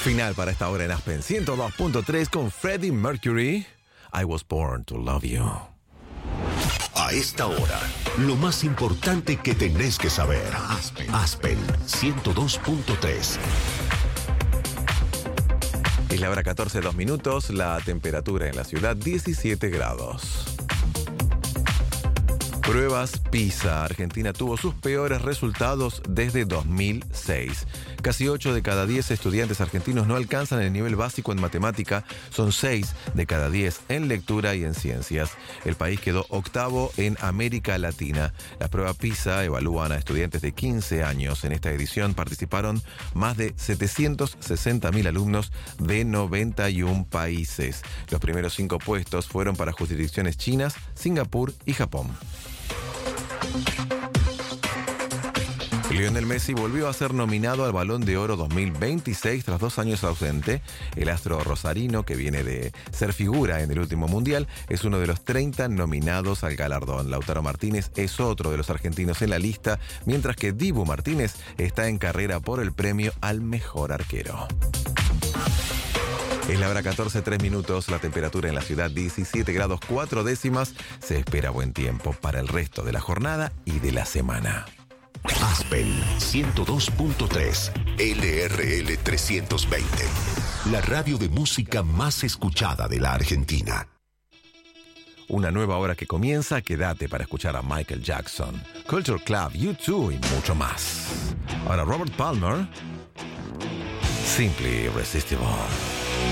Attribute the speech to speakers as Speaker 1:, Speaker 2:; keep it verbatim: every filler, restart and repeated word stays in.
Speaker 1: Final para esta hora en Aspen ciento dos punto tres con Freddie Mercury. I was born to love you.
Speaker 2: A esta hora, lo más importante que tenés que saber. Aspen, Aspen ciento dos punto tres.
Speaker 1: Es la hora catorce, dos minutos. La temperatura en la ciudad diecisiete grados. Pruebas PISA. Argentina tuvo sus peores resultados desde dos mil seis. Casi ocho de cada diez estudiantes argentinos no alcanzan el nivel básico en matemática. Son seis de cada diez en lectura y en ciencias. El país quedó octavo en América Latina. Las pruebas PISA evalúan a estudiantes de quince años. En esta edición participaron más de setecientos sesenta mil alumnos de noventa y un países. Los primeros cinco puestos fueron para jurisdicciones chinas, Singapur y Japón. Lionel Messi volvió a ser nominado al Balón de Oro dos mil veintiséis tras dos años ausente. El astro rosarino, que viene de ser figura en el último mundial, es uno de los treinta nominados al galardón. Lautaro Martínez es otro de los argentinos en la lista, mientras que Dibu Martínez está en carrera por el premio al mejor arquero. Es la hora catorce, tres minutos, la temperatura en la ciudad diecisiete grados cuatro décimas. Se espera buen tiempo para el resto de la jornada y de la semana.
Speaker 2: Aspen ciento dos punto tres, L R L trescientos veinte, la radio de música más escuchada de la Argentina.
Speaker 1: Una nueva hora que comienza, quédate para escuchar a Michael Jackson, Culture Club, U dos y mucho más. Ahora Robert Palmer, Simply Irresistible.